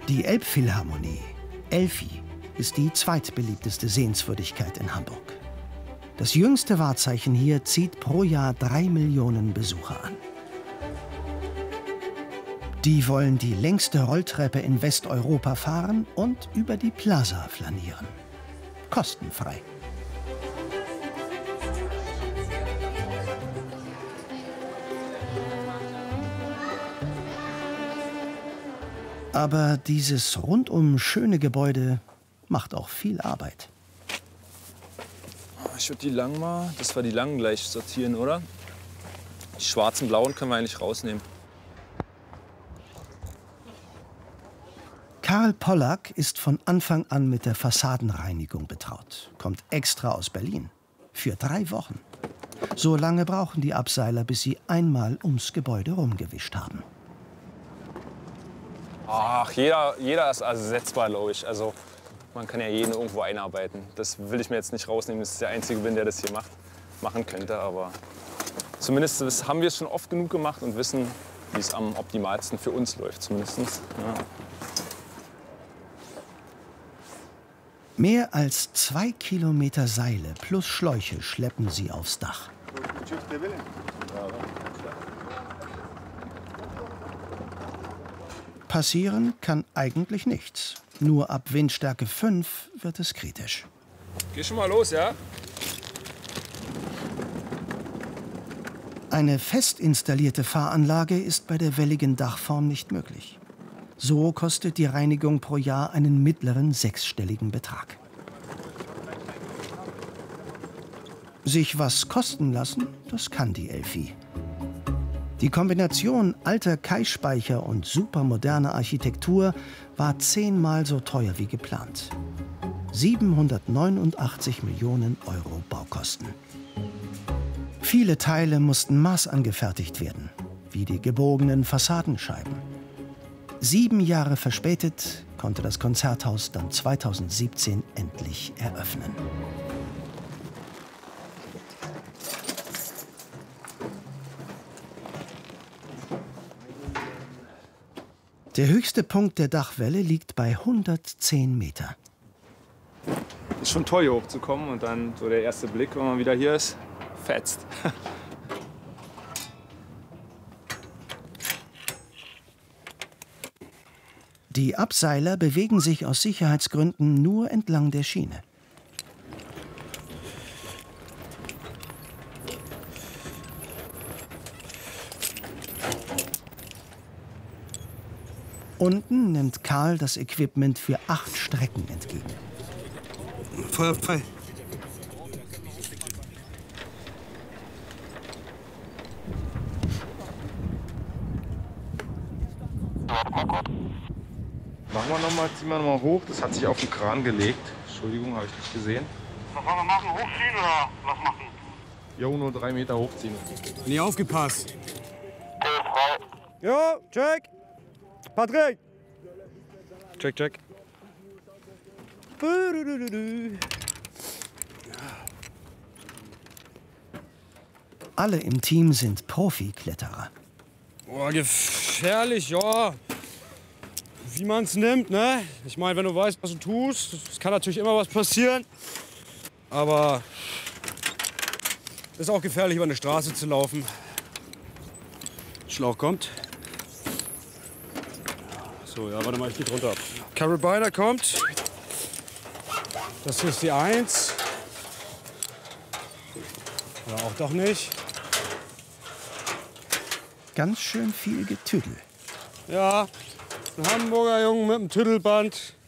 Die Elbphilharmonie, Elfi, ist die zweitbeliebteste Sehenswürdigkeit in Hamburg. Das jüngste Wahrzeichen hier zieht pro Jahr 3 Millionen Besucher an. Die wollen die längste Rolltreppe in Westeuropa fahren und über die Plaza flanieren. Kostenfrei. Aber dieses rundum schöne Gebäude macht auch viel Arbeit. Ich würde die langen mal, das war die langen gleich sortieren, oder? Die schwarzen, blauen können wir eigentlich rausnehmen. Karl Pollack ist von Anfang an mit der Fassadenreinigung betraut. Kommt extra aus Berlin. Für 3 Wochen. So lange brauchen die Abseiler, bis sie einmal ums Gebäude rumgewischt haben. Ach, jeder ist ersetzbar, glaube ich. Also, man kann ja jeden irgendwo einarbeiten. Das will ich mir jetzt nicht rausnehmen, dass ich der Einzige bin, der das hier machen könnte. Aber zumindest haben wir es schon oft genug gemacht und wissen, wie es am optimalsten für uns läuft. Zumindest. Ja. Mehr als 2 Kilometer Seile plus Schläuche schleppen sie aufs Dach. Passieren kann eigentlich nichts. Nur ab Windstärke 5 wird es kritisch. Geh schon mal los, ja? Eine fest installierte Fahranlage ist bei der welligen Dachform nicht möglich. So kostet die Reinigung pro Jahr einen mittleren 6-stelligen Betrag. Sich was kosten lassen, das kann die Elfi. Die Kombination alter Kaispeicher und supermoderner Architektur war 10-mal so teuer wie geplant. 789 Millionen Euro Baukosten. Viele Teile mussten maßangefertigt werden, wie die gebogenen Fassadenscheiben. 7 Jahre verspätet konnte das Konzerthaus dann 2017 endlich eröffnen. Der höchste Punkt der Dachwelle liegt bei 110 Meter. Ist schon toll, hier hochzukommen und dann so der erste Blick, wenn man wieder hier ist, fetzt. Die Abseiler bewegen sich aus Sicherheitsgründen nur entlang der Schiene. Unten nimmt Karl das Equipment für 8 Strecken entgegen. Feuer frei. Machen wir noch mal, ziehen wir noch mal hoch. Das hat sich auf den Kran gelegt. Entschuldigung, habe ich nicht gesehen. Was wollen wir machen? Hochziehen oder was machen? Jo, nur 3 Meter hochziehen. Nie aufgepasst. Frei. Jo, check. Patrick. Check, check. Alle im Team sind Profikletterer. Boah, gefährlich, ja. Wie man es nimmt, ne? Ich meine, wenn du weißt, was du tust, es kann natürlich immer was passieren. Aber es ist auch gefährlich, über eine Straße zu laufen. Schlauch kommt. So, ja, warte mal, ich geh drunter ab. Carabiner kommt. Das hier ist die 1. Ja, auch doch nicht. Ganz schön viel Getüdel. Ja, ein Hamburger Jungen mit einem Tüdelband.